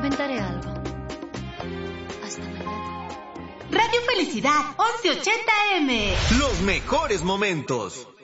inventaré algo. Hasta mañana. Radio Felicidad 1180 AM. Los mejores momentos.